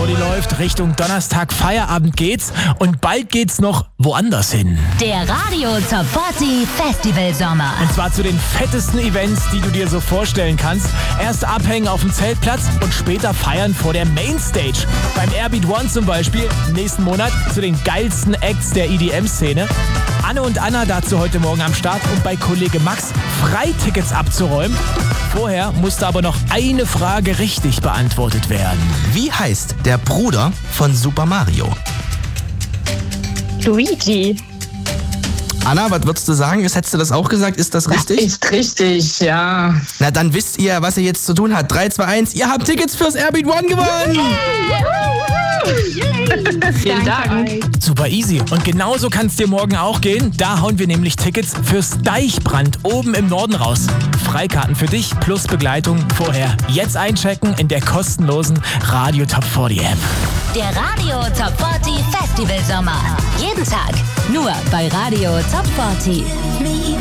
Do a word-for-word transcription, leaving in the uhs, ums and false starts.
forty läuft, Richtung Donnerstag Feierabend geht's und bald geht's noch woanders hin. Der Radio Top vierzig Festival Sommer. Und zwar zu den fettesten Events, die du dir so vorstellen kannst. Erst abhängen auf dem Zeltplatz und später feiern vor der Mainstage. Beim Airbeat One zum Beispiel nächsten Monat zu den geilsten Acts der E D M-Szene. Anne und Anna dazu heute Morgen am Start und bei Kollege Max Freitickets abzuräumen. Vorher musste aber noch eine Frage richtig beantwortet werden. Wie heißt der Bruder von Super Mario? Luigi. Anna, was würdest du sagen? Hättest du das auch gesagt? Ist das richtig? Das ist richtig, ja. Na, dann wisst ihr, was ihr jetzt zu tun habt. drei, zwei, eins, ihr habt Tickets fürs Airbeat One gewonnen! Vielen Dank. Super easy. Und genauso kann es dir morgen auch gehen. Da hauen wir nämlich Tickets fürs Deichbrand oben im Norden raus. Freikarten für dich plus Begleitung vorher. Jetzt einchecken in der kostenlosen Radio Top vierzig App. Der Radio Top vierzig Festival Sommer. Jeden Tag. Nur bei Radio Top vierzig.